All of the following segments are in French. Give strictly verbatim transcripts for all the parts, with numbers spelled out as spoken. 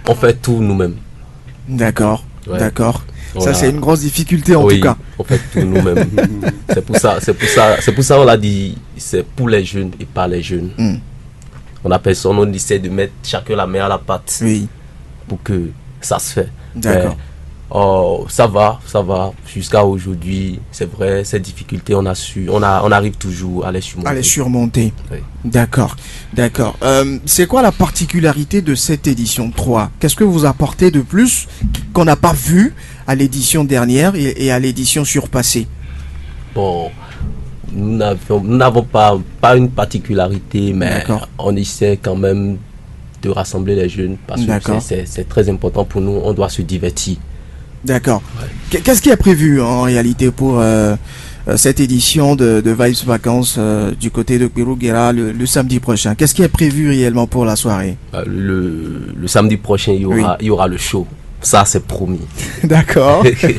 on fait tout nous-mêmes. D'accord, ouais. d'accord. Voilà. Ça, c'est une grosse difficulté en oui, tout cas. On fait tout nous-mêmes. c'est pour ça, c'est pour ça, c'est pour ça on l'a dit, c'est pour les jeunes et pas les jeunes. Mm. On a personne, on essaie de mettre chacun la main à la pâte. Oui. Pour que ça se fait. D'accord. Mais, oh, ça va, ça va. Jusqu'à aujourd'hui, c'est vrai, ces difficultés, on a su, on a, on arrive toujours à les surmonter. À les surmonter. Oui. D'accord, d'accord. Euh, c'est quoi la particularité de cette édition trois? Qu'est-ce que vous apportez de plus qu'on n'a pas vu à l'édition dernière et, et à l'édition surpassée? Bon, nous n'avons pas, pas une particularité, mais on essaie quand même de rassembler les jeunes parce que c'est très important pour nous, on doit se divertir. D'accord. Ouais. Qu'est-ce qui est prévu en réalité pour euh, cette édition de, de Vibes Vacances euh, du côté de Kperouguera le, le samedi prochain? Qu'est-ce qui est prévu réellement pour la soirée? le, le samedi prochain, il y aura, oui. il y aura le show. Ça, c'est promis. D'accord.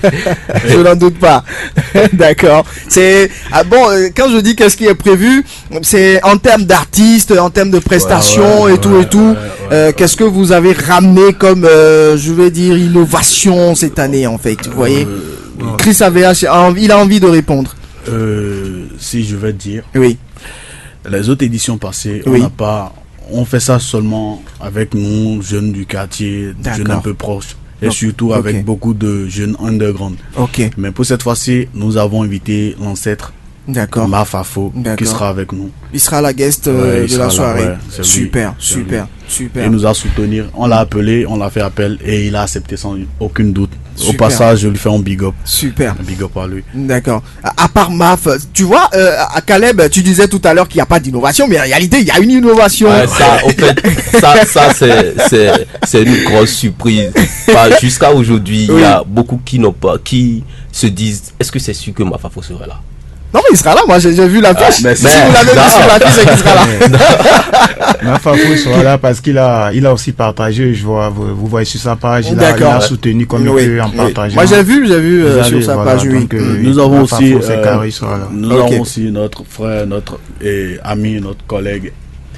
Je n'en doute pas. D'accord. C'est ah bon. Quand je dis qu'est-ce qui est prévu, c'est en termes d'artistes, en termes de prestations ouais, ouais, et tout ouais, et tout. Ouais, ouais, euh, ouais, qu'est-ce que vous avez ramené comme, euh, je vais dire, innovation cette année en fait? Vous voyez, euh, ouais. Chris A V H, il a envie de répondre. Euh, si je vais dire. Oui. Les autres éditions passées, oui. on n'a pas, on fait ça seulement avec nous, jeunes du quartier, jeunes un peu proches. Et surtout avec okay. beaucoup de jeunes underground. Ok. Mais pour cette fois-ci, nous avons invité l'ancêtre, d'accord, Mafafo, qui sera avec nous. Il sera la guest euh, ouais, de la soirée. Là, ouais, super, lui, super, lui. super. Il nous a soutenu. On l'a appelé, on l'a fait appel et il a accepté sans aucun doute. Super. Au passage, je lui fais un big up. Super. Un big up à lui. D'accord. À, à part Maf, tu vois, euh, à Caleb, tu disais tout à l'heure qu'il n'y a pas d'innovation, mais en réalité, il y a une innovation. Ouais, ça, en fait, ça, ça c'est une grosse surprise. Jusqu'à aujourd'hui, oui. il y a beaucoup qui n'ont pas, qui se disent, est-ce que c'est sûr que Mafafo serait là? Non mais il sera là, moi j'ai vu la fiche. Ah, si vous l'avez vu sur la fiche, c'est qu'il sera là. Mafafo sera là parce qu'il a, il a aussi partagé, je vois, vous, vous voyez sur sa page, il a, il a soutenu comme oui. il peut en partageant. Moi j'ai vu, j'ai vu euh, sur sa voilà, page, oui. Donc, euh, nous avons aussi, euh, carré, nous okay. avons aussi notre frère, notre et ami, notre collègue,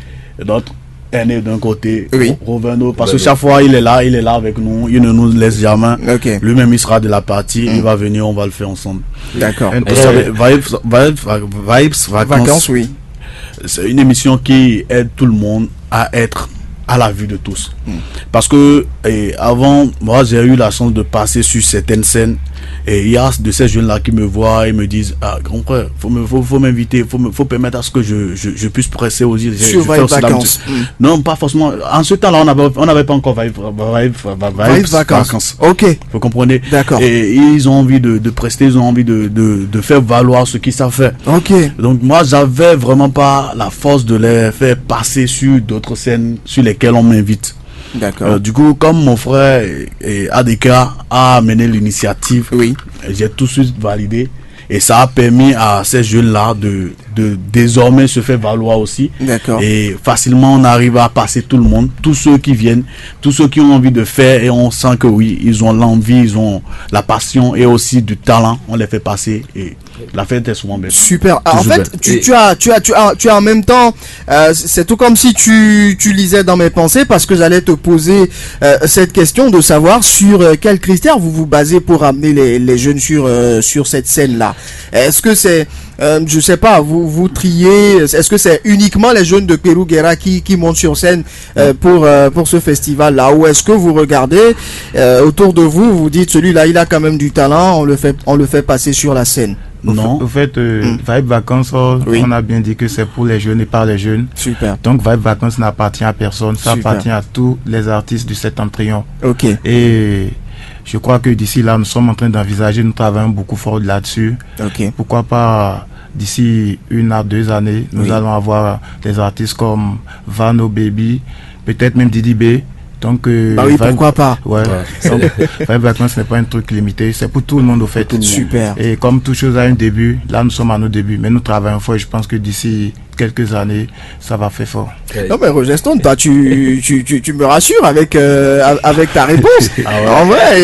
notre aîné d'un côté, oui. Roveno, parce que chaque fois il est là, il est là avec nous, il ne nous laisse jamais. Okay. Lui-même il sera de la partie, mm. il va venir, on va le faire ensemble. D'accord. Vous savez, Vibes, Vibes, Vibes Vacances, Vacances, oui. C'est une émission qui aide tout le monde à être à la vue de tous. Mm. Parce que et avant, moi j'ai eu la chance de passer sur certaines scènes et il y a de ces jeunes-là qui me voient et me disent ah grand frère, faut me faut, faut m'inviter, faut me faut permettre à ce que je je, je puisse presser aux îles. Sur Vibes Vacances. Mm. Non, pas forcément. En ce temps-là, on n'avait on n'avait pas encore Vibes Vacances. Vacances. Ok. Vous comprenez? D'accord. Et ils ont envie de, de prester, ils ont envie de, de de faire valoir ce qu'ils savent faire. Ok. Donc moi, j'avais vraiment pas la force de les faire passer sur d'autres scènes sur lesquelles on m'invite. D'accord. Euh, du coup, comme mon frère et, et A D K a amené l'initiative, oui. j'ai tout de suite validé et ça a permis à ces jeunes-là de, de désormais se faire valoir aussi. D'accord. Et facilement, on arrive à passer tout le monde, tous ceux qui viennent, tous ceux qui ont envie de faire et on sent que oui, ils ont l'envie, ils ont la passion et aussi du talent, on les fait passer et la fête est souvent belle. Super. En fait, tu, tu, as, tu, as, tu, as, tu as en même temps, euh, c'est tout comme si tu, tu lisais dans mes pensées parce que j'allais te poser euh, cette question de savoir sur euh, quels critères vous vous basez pour amener les, les jeunes sur, euh, sur cette scène-là. Est-ce que c'est, euh, je sais pas, vous, vous triez, est-ce que c'est uniquement les jeunes de Kperouguera qui, qui montent sur scène euh, pour, euh, pour ce festival-là, ou est-ce que vous regardez euh, autour de vous, vous dites celui-là il a quand même du talent, on le fait, on le fait passer sur la scène? Non. Au fait, euh, mm. Vibes Vacances, oui. on a bien dit que c'est pour les jeunes et par les jeunes. Super. Donc Vibes Vacances n'appartient à personne, ça Super. appartient à tous les artistes du Septentrion. Ok. Et je crois que d'ici là, nous sommes en train d'envisager, nous travaillons beaucoup fort là-dessus. Ok. Pourquoi pas d'ici une à deux années, nous oui. allons avoir des artistes comme Vano Baby, peut-être même Didi B. Donc, euh, bah oui, Vibe, pourquoi pas. Ouais. ouais. Vibes Vacances n'est pas un truc limité, c'est pour tout le monde au fait. Super. Et comme toute chose a un début, là nous sommes à nos débuts, mais nous travaillons fort et je pense que d'ici quelques années, ça va faire fort. Okay. Non mais Roger Stone, toi tu, tu, tu, tu me rassures avec, euh, avec ta réponse. Ah ouais. En vrai,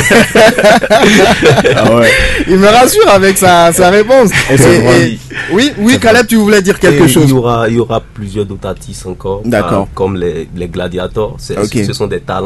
il... ah ouais. il me rassure avec sa, sa réponse. Et et, et... Oui, oui, Caleb, tu voulais dire quelque et chose. Il y aura, il y aura plusieurs d'autres artistes encore. D'accord. Euh, comme les, les gladiators. Okay. Ce sont des talents.